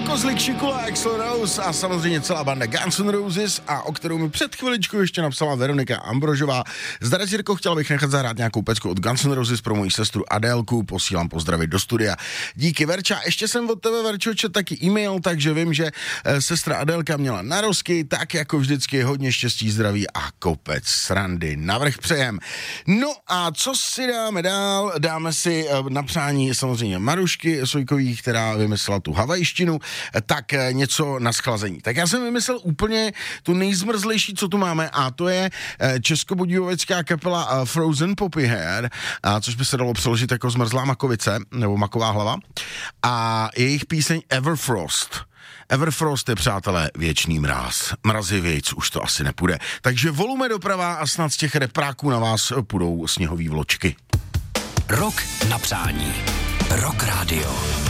Kozlik, Šikula, Axl Rose a samozřejmě celá banda Guns N' Roses, a o kterou mi před chviličkou ještě napsala Veronika Ambrožová. Zdar, Jirko, chtěla bych nechat zahrát nějakou pecku od Guns N' Roses pro moji sestru Adélku, posílám pozdravit do studia. Díky, Verča, ještě jsem od tebe, Verčo, čet taky e-mail, takže vím, že sestra Adélka měla narozky, tak jako vždycky hodně štěstí, zdraví a kopec srandy navrch přejem. No a co si dáme dál? Dáme si na přání samozřejmě Marušky Sojkový, která vymyslela tu havajštinu, tak něco na schlazení. Tak já jsem vymyslel úplně tu nejzmrzlejší, co tu máme, a to je českobudějovická kapela Frozen Poppy Hair, což by se dalo přeložit jako zmrzlá makovice, nebo maková hlava, a jejich píseň Everfrost. Everfrost je, přátelé, věčný mráz. Mrazivějc už to asi nepůjde. Takže volume doprava a snad z těch repráků na vás půjdou sněhový vločky. Rok na přání. Rock Radio.